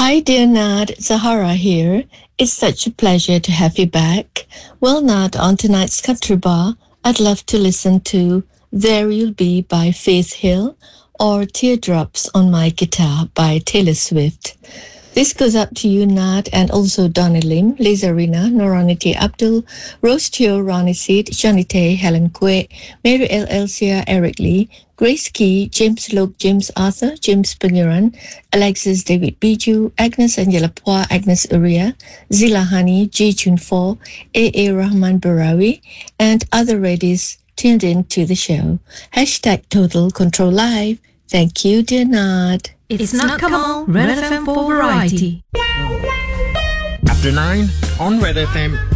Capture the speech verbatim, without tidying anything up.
Hi, dear Nad. Zahara here. It's such a pleasure to have you back. Well, Nad, on tonight's Country Bar, I'd love to listen to There You'll Be by Faith Hill or Teardrops on My Guitar by Taylor Swift. This goes out to you, Nad, and also Donny Lim, Lisa Rina, Noranity Abdul, Rose Teo, Ronnie Seed, Johnny Tay, Helen Quay, Mary L. Elsia, Eric Lee, Grace Key, James Luke, James Arthur, James Pangeran, Alexis David Biju, Agnes Angela Pua, Agnes Uria, Zila Hani, Ji Chun Fo, A A Rahman Barawi, and other ladies tuned in to the show. Hashtag Total Control Live. Thank you, dear Nad. It's not Kamal, Red F M for Variety. After nine on Red F M